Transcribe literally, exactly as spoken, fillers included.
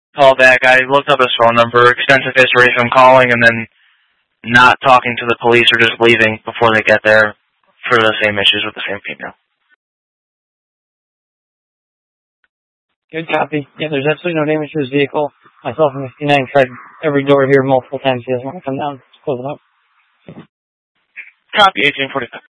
call back. I looked up his phone number, extensive history from calling and then not talking to the police or just leaving before they get there for the same issues with the same female. Good copy. Yeah, there's absolutely no damage to his vehicle. Myself and fifty-nine tried every door here multiple times. He doesn't want to come down. Let's close it up. Copy, eighteen forty-five.